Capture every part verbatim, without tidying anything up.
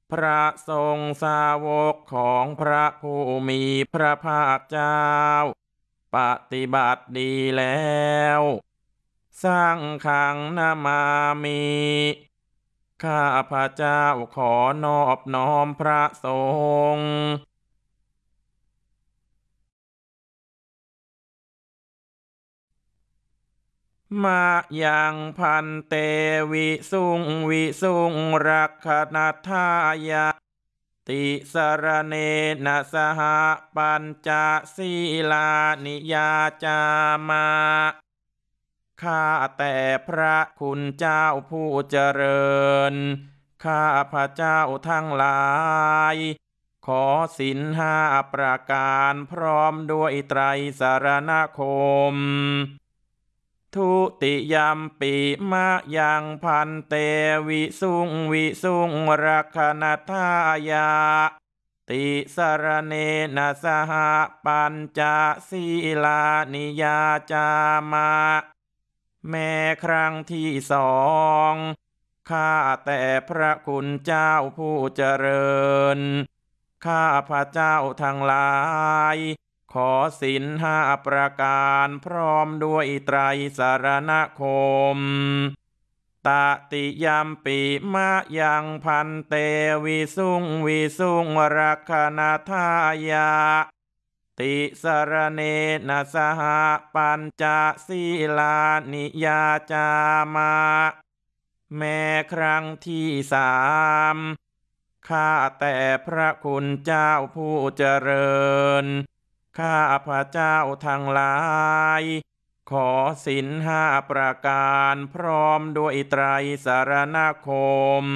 พระสงฆ์สาวกของพระผู้มีพระภาคเจ้าปฏิบัติดีแล้วสร้างฆังนามามิข้าพระเจ้าขอนอบน้อมพระสงฆ์มายังพันเตวิสุงวิสุงรักขณทายะติสรเนนะสหปัญจศีลานิยาจามาข้าแต่พระคุณเจ้าผู้เจริญข้าพระเจ้าทั้งหลายขอศีลห้าประการพร้อมด้วยไตรสรณคมทุติยัมปิมะยังพันเตวิสุงวิสุงรักขณทายาติสรเนนะสหปัญจศีลานิยาจามาแม้ครั้งที่สองข้าแต่พระคุณเจ้าผู้เจริญข้าพระเจ้าทั้งหลายขอศีลห้าประการพร้อมด้วยไตรสรณคมตติยัมปิมะยังพันเตวิสุงวิสุงรักขณทายาติสรเนนะสหปัญจศีลานิยาจามาแม้ครั้งที่สามข้าแต่พระคุณเจ้าผู้เจริญข้าพระเจ้าทั้งหลายขอศีลห้าประการพร้อมด้วยไตรสรณคม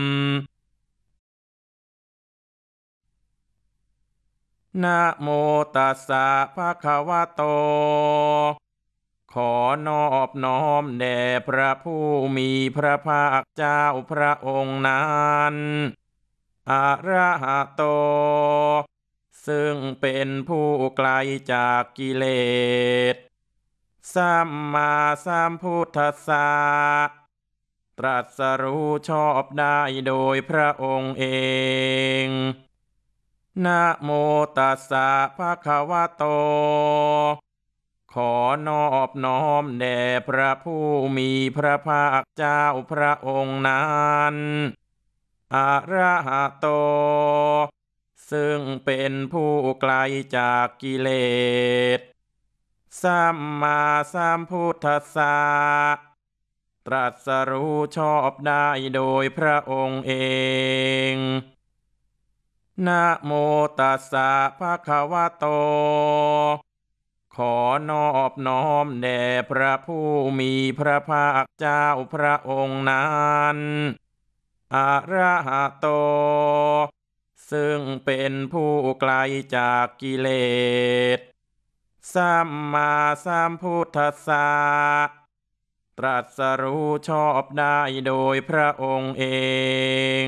นะโมตัสสะภะคะวะโตขอนอบน้อมแด่พระผู้มีพระภาคเจ้าพระองค์นั้นอะระหะโตซึ่งเป็นผู้ไกลจากกิเลสสัมมาสัมพุทธัสสะตรัสรู้ชอบได้โดยพระองค์เองนะโมตัสสะภะคะวะโตขอนอบน้อมแด่พระผู้มีพระภาคเจ้าพระองค์นั้นอะระหะโตซึ่งเป็นผู้ไกลจากกิเลสสัมมาสัมพุทธัสสะตรัสรู้ชอบได้โดยพระองค์เองนะโมตัสสะภะคะวะโตขอนอบน้อมแด่พระผู้มีพระภาคเจ้าพระองค์นั้นอะระหะโตซึ่งเป็นผู้ไกลจากกิเลสสัมมาสัมพุทธัสสะตรัสรู้ชอบได้โดยพระองค์เอง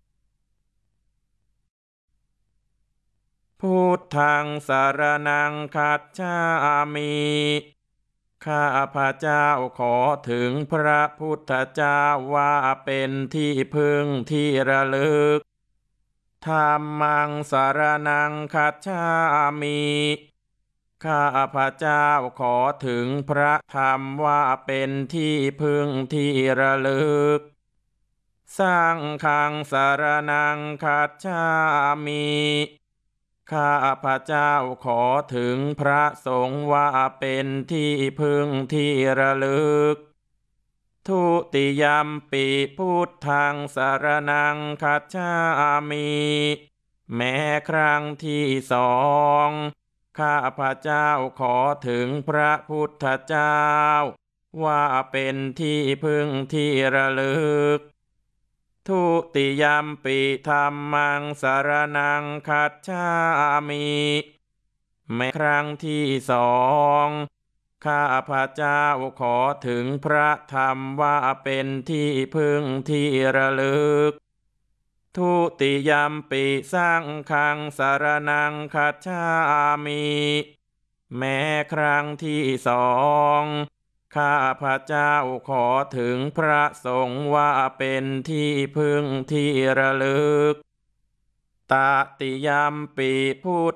พุทธังสรณังคัจฉามิข้าพระเจ้าขอถึงพระพุทธเจ้าว่าเป็นที่พึ่งที่ระลึกธัมมังสรณังคัจฉามิข้าพระเจ้าขอถึงพระธรรมว่าเป็นที่พึ่งที่ระลึกสังฆังสรณังคัจฉามิข้าพระเจ้าขอถึงพระสงฆ์ว่าเป็นที่พึ่งที่ระลึกทุติยัมปิพุทธังสรณังคัจฉามิแม้ครั้งที่สองข้าพระเจ้าขอถึงพระพุทธเจ้าว่าเป็นที่พึ่งที่ระลึกทุติยัมปิธัมมังสรณังคัจฉามิแม้ครั้งที่สองข้าพระเจ้าขอถึงพระธรรมว่าเป็นที่พึ่งที่ระลึกทุติยัมปิสังฆังสรณังคัจฉามิแม้ครั้งที่สองข้าพระเจ้าขอถึงพระสงฆ์ว่าเป็นที่พึ่งที่ระลึกตติยัมปิพุท